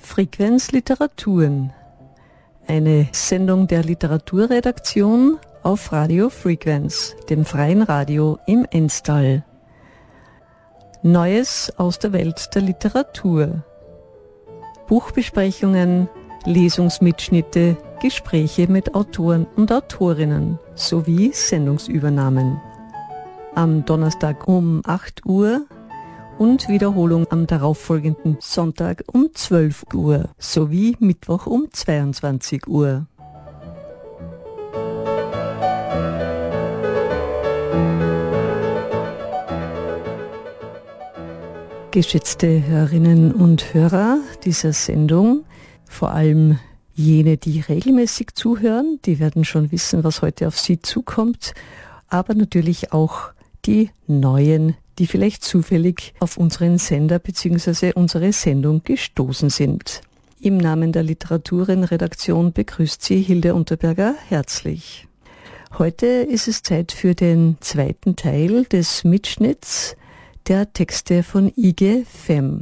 Frequenz Literaturen, eine Sendung der Literaturredaktion auf Radio Frequenz, dem freien Radio im Enstal. Neues aus der Welt der Literatur. Buchbesprechungen, Lesungsmitschnitte, Gespräche mit Autoren und Autorinnen sowie Sendungsübernahmen. Am Donnerstag um 8 Uhr und Wiederholung am darauffolgenden Sonntag um 12 Uhr sowie Mittwoch um 22 Uhr. Geschätzte Hörerinnen und Hörer dieser Sendung, vor allem jene, die regelmäßig zuhören, die werden schon wissen, was heute auf Sie zukommt, aber natürlich auch die Neuen, die vielleicht zufällig auf unseren Sender bzw. unsere Sendung gestoßen sind. Im Namen der Literaturenredaktion begrüßt Sie Hilde Unterberger herzlich. Heute ist es Zeit für den zweiten Teil des Mitschnitts der Texte von IG Fem.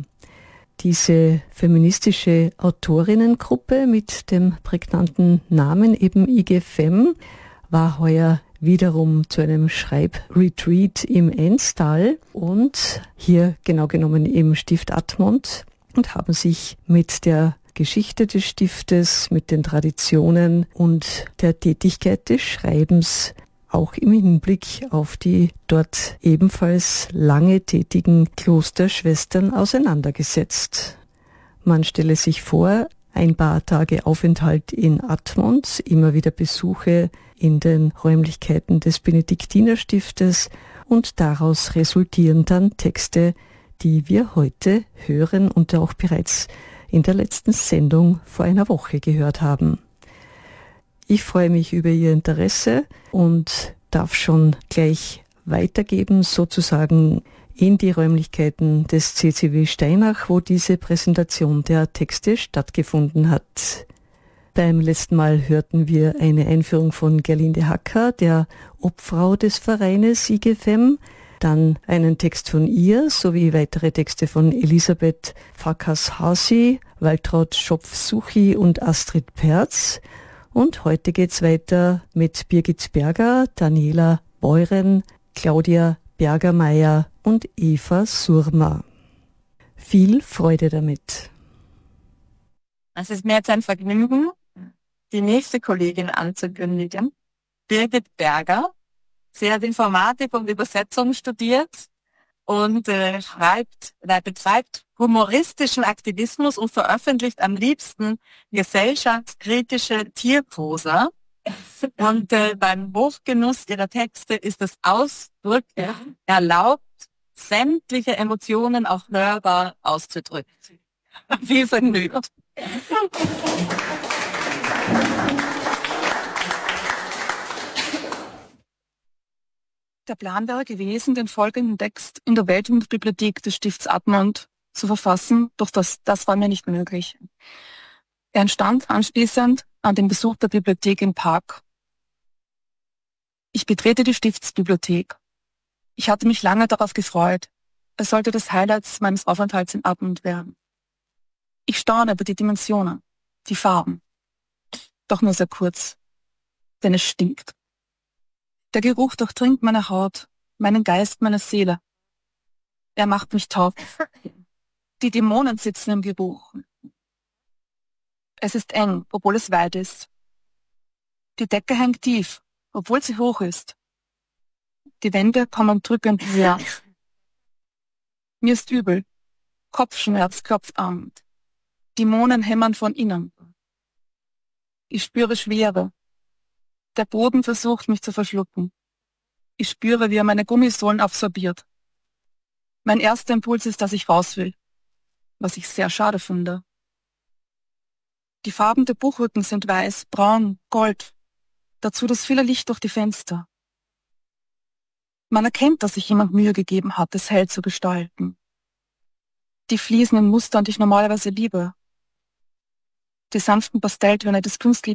Diese feministische Autorinnengruppe mit dem prägnanten Namen eben IG Fem war heuer wiederum zu einem Schreibretreat im Enstal und hier genau genommen im Stift Admont und haben sich mit der Geschichte des Stiftes, mit den Traditionen und der Tätigkeit des Schreibens auch im Hinblick auf die dort ebenfalls lange tätigen Klosterschwestern auseinandergesetzt. Man stelle sich vor, ein paar Tage Aufenthalt in Admont, immer wieder Besuche in den Räumlichkeiten des Benediktinerstiftes und daraus resultieren dann Texte, die wir heute hören und auch bereits in der letzten Sendung vor einer Woche gehört haben. Ich freue mich über Ihr Interesse und darf schon gleich weitergeben, sozusagen in die Räumlichkeiten des CCW Steinach, wo diese Präsentation der Texte stattgefunden hat. Beim letzten Mal hörten wir eine Einführung von Gerlinde Hacker, der Obfrau des Vereines IG Fem, dann einen Text von ihr sowie weitere Texte von Elisabeth Farkas-Hasi, Waltraud Schopf-Suchi und Astrid Perz. Und heute geht's weiter mit Birgit Berger, Daniela Beuren, Claudia Bergermeier und Eva Surma. Viel Freude damit. Es ist mir jetzt ein Vergnügen, die nächste Kollegin anzukündigen, Birgit Berger. Sie hat Informatik und Übersetzung studiert und betreibt humoristischen Aktivismus und veröffentlicht am liebsten gesellschaftskritische Tierprosa. Und beim Hochgenuss ihrer Texte ist es ausdrücklich erlaubt, sämtliche Emotionen auch hörbar auszudrücken. Viel Vergnügen. Der Plan wäre gewesen, den folgenden Text in der Weltbibliothek des Stifts Admont zu verfassen, doch das war mir nicht möglich. Er entstand anschließend an den Besuch der Bibliothek im Park. Ich betrete die Stiftsbibliothek. Ich hatte mich lange darauf gefreut. Es sollte das Highlight meines Aufenthalts in Admont werden. Ich staune über die Dimensionen, die Farben. Doch nur sehr kurz, denn es stinkt. Der Geruch durchdringt meine Haut, meinen Geist, meine Seele. Er macht mich taub. Die Dämonen sitzen im Geruch. Es ist eng, obwohl es weit ist. Die Decke hängt tief, obwohl sie hoch ist. Die Wände kommen drückend her. Mir ist übel. Kopfschmerz klopft an. Dämonen hämmern von innen. Ich spüre Schwere. Der Boden versucht, mich zu verschlucken. Ich spüre, wie er meine Gummisohlen absorbiert. Mein erster Impuls ist, dass ich raus will, was ich sehr schade finde. Die Farben der Buchrücken sind weiß, braun, gold. Dazu das viele Licht durch die Fenster. Man erkennt, dass sich jemand Mühe gegeben hat, es hell zu gestalten. Die Fliesen in Mustern, die ich normalerweise liebe. Die sanften Pastelltöne des